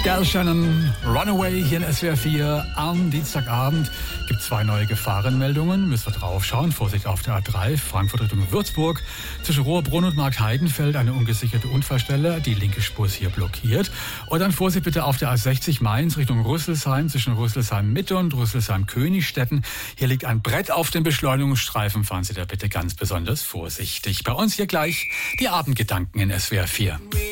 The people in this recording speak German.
Gal Shannon, Runaway hier in SWR 4 am Dienstagabend. Gibt 2 neue Gefahrenmeldungen, müssen wir drauf schauen. Vorsicht auf der A3, Frankfurt Richtung Würzburg. Zwischen Rohrbrunn und Markheidenfeld eine ungesicherte Unfallstelle. Die linke Spur ist hier blockiert. Und dann Vorsicht bitte auf der A60 Mainz Richtung Rüsselsheim. Zwischen Rüsselsheim Mitte und Rüsselsheim Königstetten. Hier liegt ein Brett auf dem Beschleunigungsstreifen. Fahren Sie da bitte ganz besonders vorsichtig. Bei uns hier gleich die Abendgedanken in SWR 4.